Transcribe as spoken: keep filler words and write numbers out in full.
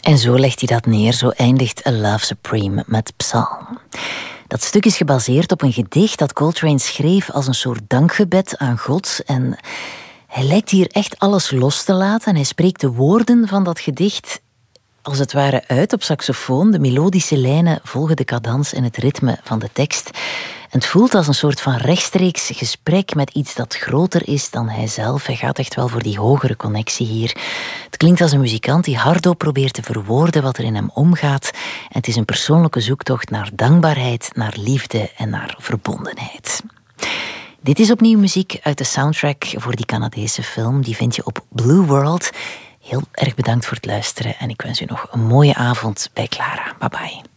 En zo legt hij dat neer, zo eindigt A Love Supreme met Psalm. Dat stuk is gebaseerd op een gedicht dat Coltrane schreef als een soort dankgebed aan God. En hij lijkt hier echt alles los te laten. En hij spreekt de woorden van dat gedicht als het ware uit op saxofoon. De melodische lijnen volgen de cadans en het ritme van de tekst. En het voelt als een soort van rechtstreeks gesprek met iets dat groter is dan hijzelf. Hij gaat echt wel voor die hogere connectie hier. Het klinkt als een muzikant die hardop probeert te verwoorden wat er in hem omgaat. En het is een persoonlijke zoektocht naar dankbaarheid, naar liefde en naar verbondenheid. Dit is opnieuw muziek uit de soundtrack voor die Canadese film. Die vind je op Blue World. Heel erg bedankt voor het luisteren en ik wens u nog een mooie avond bij Clara. Bye bye.